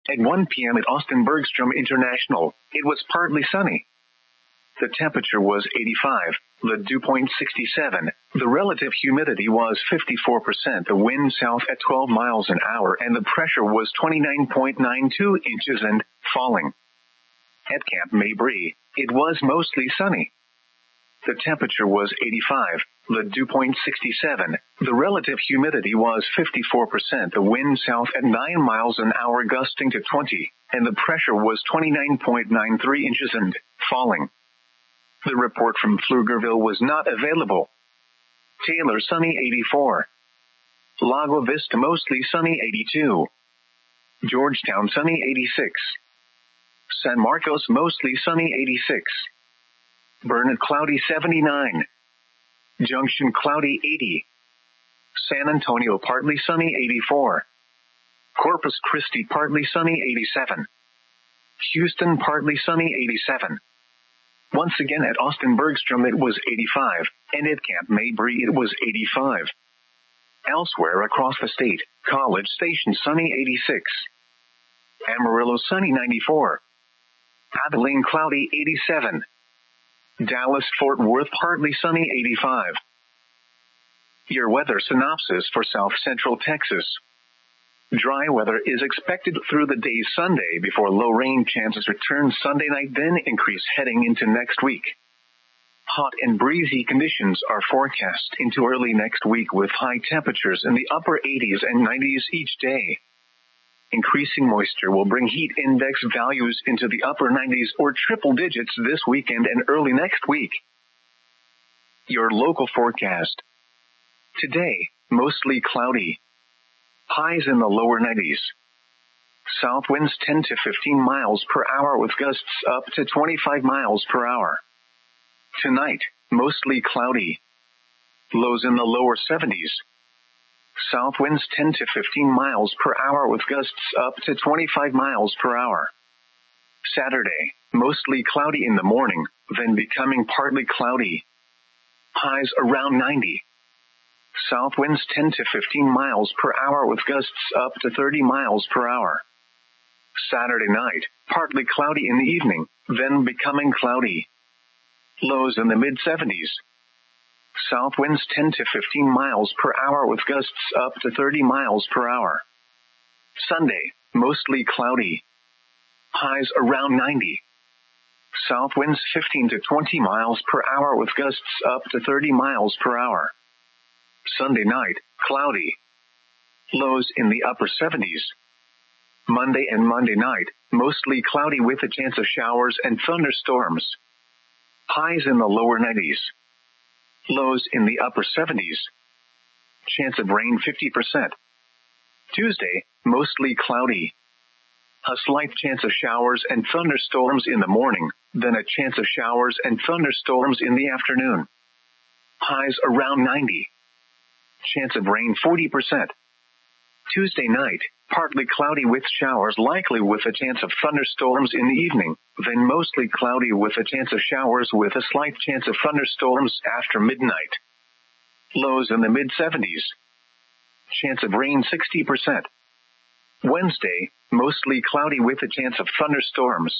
At 1 p.m. at Austin Bergstrom International, it was partly sunny. The temperature was 85, the dew point 67, the relative humidity was 54%, the wind south at 12 miles an hour, and the pressure was 29.92 inches and falling. At Camp Mabry, it was mostly sunny. The temperature was 85, the dew point 67, the relative humidity was 54%, the wind south at 9 miles an hour gusting to 20, and the pressure was 29.93 inches and falling. The report from Pflugerville was not available. Taylor sunny 84. Lago Vista mostly sunny 82. Georgetown sunny 86. San Marcos mostly sunny 86. Burnet cloudy 79. Junction cloudy 80. San Antonio partly sunny 84. Corpus Christi partly sunny 87. Houston partly sunny 87. Once again at Austin Bergstrom it was 85, and at Camp Mabry it was 85. Elsewhere across the state, College Station sunny 86. Amarillo sunny 94. Abilene cloudy 87. Dallas Fort Worth partly sunny 85. Your weather synopsis for South Central Texas. Dry weather is expected through the day Sunday before low rain chances return Sunday night, then increase heading into next week. Hot and breezy conditions are forecast into early next week with high temperatures in the upper 80s and 90s each day. Increasing moisture will bring heat index values into the upper 90s or triple digits this weekend and early next week. Your local forecast. Today, mostly cloudy. Highs in the lower 90s. South winds 10 to 15 miles per hour with gusts up to 25 miles per hour. Tonight, mostly cloudy. Lows in the lower 70s. South winds 10 to 15 miles per hour with gusts up to 25 miles per hour. Saturday, mostly cloudy in the morning, then becoming partly cloudy. Highs around 90. South winds 10 to 15 miles per hour with gusts up to 30 miles per hour. Saturday night, partly cloudy in the evening, then becoming cloudy. Lows in the mid-70s. South winds 10 to 15 miles per hour with gusts up to 30 miles per hour. Sunday, mostly cloudy. Highs around 90. South winds 15 to 20 miles per hour with gusts up to 30 miles per hour. Sunday night, cloudy. Lows in the upper 70s. Monday and Monday night, mostly cloudy with a chance of showers and thunderstorms. Highs in the lower 90s. Lows in the upper 70s. Chance of rain 50%. Tuesday, mostly cloudy. A slight chance of showers and thunderstorms in the morning, then a chance of showers and thunderstorms in the afternoon. Highs around 90. Chance of rain 40%. Tuesday night, partly cloudy with showers likely with a chance of thunderstorms in the evening, then mostly cloudy with a chance of showers with a slight chance of thunderstorms after midnight. Lows in the mid-70s. Chance of rain 60%. Wednesday, mostly cloudy with a chance of thunderstorms.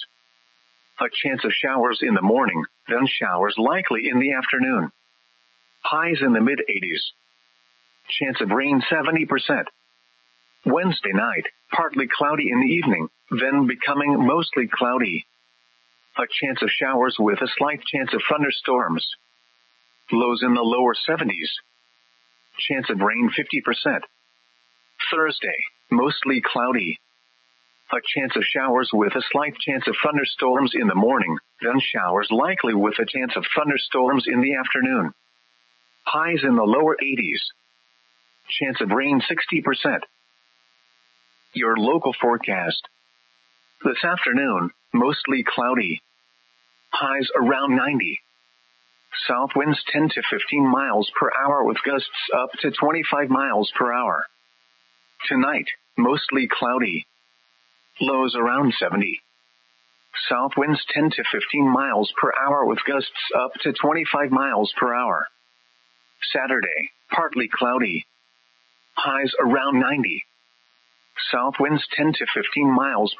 A chance of showers in the morning, then showers likely in the afternoon. Highs in the mid-80s. Chance of rain 70%. Wednesday night, partly cloudy in the evening, then becoming mostly cloudy. A chance of showers with a slight chance of thunderstorms. Lows in the lower 70s. Chance of rain 50%. Thursday, mostly cloudy. A chance of showers with a slight chance of thunderstorms in the morning, then showers likely with a chance of thunderstorms in the afternoon. Highs in the lower 80s. Chance of rain 60%. Your local forecast. This afternoon, mostly cloudy. Highs around 90. South winds 10 to 15 miles per hour with gusts up to 25 miles per hour. Tonight, mostly cloudy. Lows around 70. South winds 10 to 15 miles per hour with gusts up to 25 miles per hour. Saturday, partly cloudy. Highs around 90. South winds 10 to 15 miles